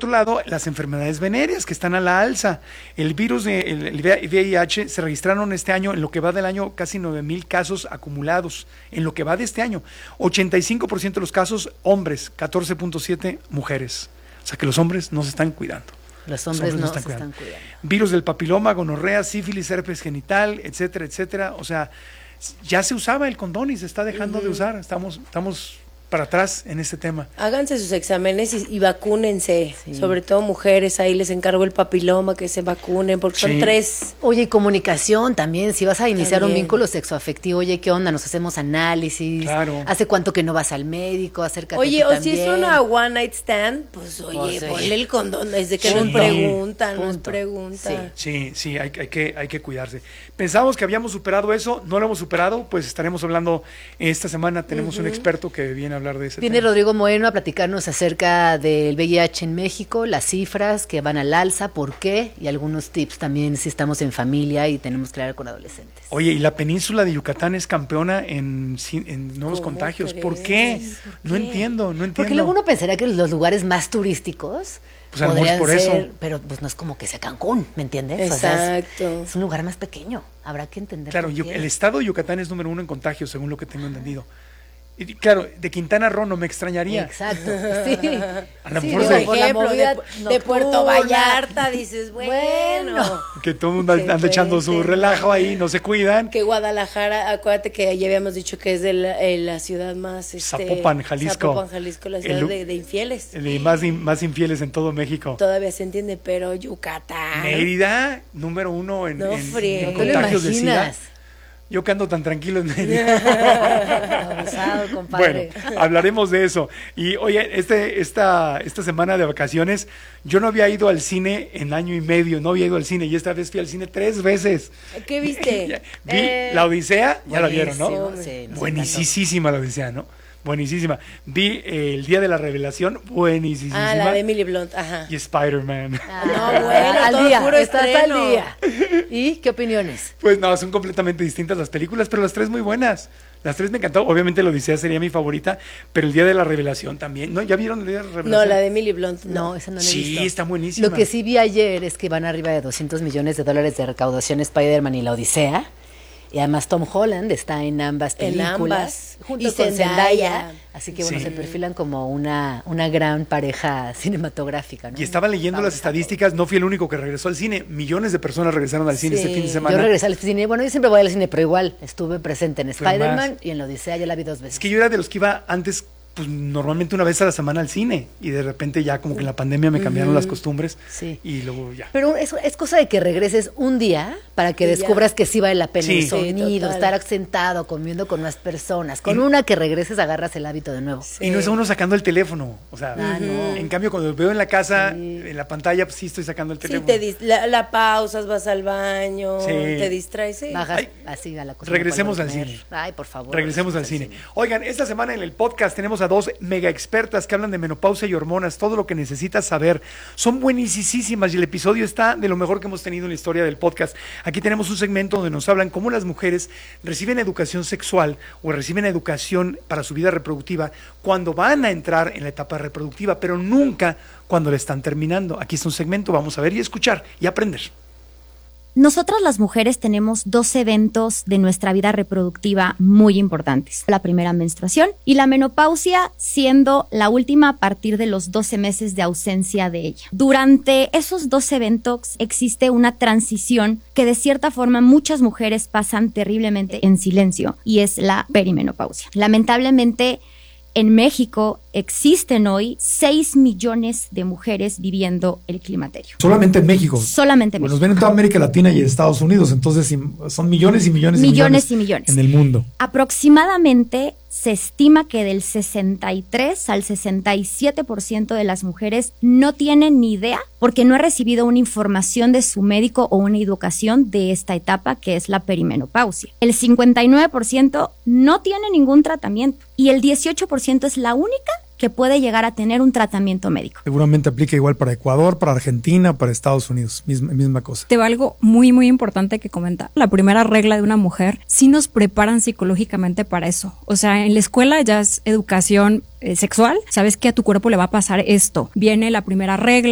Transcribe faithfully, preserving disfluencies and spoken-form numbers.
otro lado, las enfermedades venéreas que están a la alza. El virus, de, el, el V I H, se registraron este año, en lo que va del año, casi nueve mil casos acumulados, en lo que va de este año. ochenta y cinco por ciento de los casos, hombres, catorce punto siete mujeres. O sea que los hombres no se están cuidando. Los hombres, los hombres no, no están se cuidando. están cuidando. Virus del papiloma, gonorrea, sífilis, herpes genital, etcétera, etcétera. O sea, ya se usaba el condón y se está dejando uh-huh. de usar. Estamos, estamos para atrás en este tema. Háganse sus exámenes y, y vacúnense, sí. sobre todo mujeres, ahí les encargo el papiloma, que se vacunen, porque sí. son tres. Oye, y comunicación también, si vas a iniciar también. un vínculo sexoafectivo, oye, ¿qué onda? Nos hacemos análisis, claro. ¿hace cuánto que no vas al médico? Acércate Oye, tú o también. si es una one night stand, pues oye, oh, sí. ponle el condón, desde que Punto. nos preguntan, Punto. nos preguntan. Sí, sí, sí hay, hay, que, hay que cuidarse. Pensamos que habíamos superado eso, no lo hemos superado, pues estaremos hablando esta semana, tenemos uh-huh. un experto que viene a hablar de ese Viene tema. Rodrigo Moreno a platicarnos acerca del V I H en México, las cifras que van al alza, por qué, y algunos tips también si estamos en familia y tenemos que hablar con adolescentes. Oye, y la península de Yucatán es campeona en, en nuevos contagios. ¿Por qué? ¿Por qué? No entiendo, no entiendo. Porque luego uno pensaría que los lugares más turísticos pues podrían por ser, eso. pero pues no es como que sea Cancún, ¿me entiendes? Exacto. O sea, es, es un lugar más pequeño, habrá que entender. Claro, yo, el estado de Yucatán es número uno en contagios, según lo que tengo entendido. Y claro, de Quintana Roo no me extrañaría. Exacto, sí. A lo sí, mejor por de, ejemplo, de, de Puerto Vallarta, dices, bueno. bueno. Que todo el mundo anda sí, echando su relajo ahí, no se cuidan. Que Guadalajara, acuérdate que ya habíamos dicho que es de la, eh, la ciudad más... Este, Zapopan, Jalisco. Zapopan, Jalisco, la ciudad el, de, de infieles. De más, más infieles en todo México. Todavía se entiende, pero Yucatán. Mérida, número uno en, no en, en contagios de SIDA. Yo que ando tan tranquilo en medio. Abusado, compadre. Bueno, hablaremos de eso. Y oye, este, esta, esta semana de vacaciones, yo no había ido al cine en año y medio, no había ido al cine, y esta vez fui al cine tres veces. ¿Qué viste? Vi eh, La Odisea, ya la vieron, ¿no? Sí, buenísima la Odisea, ¿no? Buenísima. Vi eh, El Día de la Revelación, buenísima. Ah, la de Emily Blunt, ajá. Y Spider-Man. Ah, no, bueno, al todo día, puro estás estreno. al día. ¿Y qué opiniones? Pues no, son completamente distintas las películas, pero las tres muy buenas. Las tres me encantó. Obviamente la Odisea sería mi favorita, pero El Día de la Revelación también. ¿No? ¿Ya vieron El Día de la Revelación? No, la de Emily Blunt. No, no esa no la he sí, visto. Sí, está buenísima. Lo que sí vi ayer es que van arriba de doscientos millones de dólares de recaudación Spider-Man y la Odisea. Y además Tom Holland está en ambas películas. En ambas. Junto y con Zendaya. Zendaya. Así que bueno, sí. se perfilan como una, una gran pareja cinematográfica, ¿no? Y estaba leyendo Vamos las estadísticas, no fui el único que regresó al cine. Millones de personas regresaron al cine sí. este fin de semana. Yo regresé al cine. Bueno, yo siempre voy al cine, pero igual estuve presente en Spider-Man y en la Odisea, ya la vi dos veces. Es que yo era de los que iba antes, pues normalmente una vez a la semana al cine, y de repente ya como que en la pandemia me cambiaron uh-huh. las costumbres sí. y luego ya. Pero es, es cosa de que regreses un día para que y descubras ya. que sí vale la pena sí. el sonido, sí, estar sentado, comiendo con más personas. Con y, una que regreses agarras el hábito de nuevo. Sí. Y no es uno sacando el teléfono, o sea, ah, no. en cambio cuando veo en la casa, sí. en la pantalla, pues sí estoy sacando el teléfono. Sí, te dis- la, la pausas, vas al baño, sí. te distraes. Sí. Bajas Ay, así a la cocina. Regresemos al cine. Ay, por favor. Regresemos al cine. cine. Oigan, esta semana en el podcast tenemos a dos mega expertas que hablan de menopausia y hormonas, todo lo que necesitas saber. Son buenísimas y el episodio está de lo mejor que hemos tenido en la historia del podcast. Aquí tenemos un segmento donde nos hablan cómo las mujeres reciben educación sexual o reciben educación para su vida reproductiva cuando van a entrar en la etapa reproductiva, pero nunca cuando la están terminando. Aquí está un segmento, vamos a ver y escuchar y aprender. Nosotras las mujeres tenemos dos eventos de nuestra vida reproductiva muy importantes. La primera menstruación y la menopausia siendo la última a partir de los doce meses de ausencia de ella. Durante esos dos eventos existe una transición que de cierta forma muchas mujeres pasan terriblemente en silencio y es la perimenopausia. Lamentablemente en México existen hoy seis millones de mujeres viviendo el climaterio. Solamente en México. Solamente en bueno, México. Nos ven en toda América Latina y en Estados Unidos, entonces son millones y millones, millones y millones y millones en el mundo. Aproximadamente se estima que del sesenta y tres al sesenta y siete por ciento de las mujeres no tienen ni idea porque no ha recibido una información de su médico o una educación de esta etapa que es la perimenopausia. El cincuenta y nueve por ciento no tiene ningún tratamiento y el dieciocho por ciento es la única que puede llegar a tener un tratamiento médico. Seguramente aplica igual para Ecuador, para Argentina, para Estados Unidos, misma, misma cosa. Te va algo muy, muy importante que comentar. La primera regla de una mujer, sí nos preparan psicológicamente para eso. O sea, en la escuela ya es educación eh, sexual, sabes que a tu cuerpo le va a pasar esto. Viene la primera regla,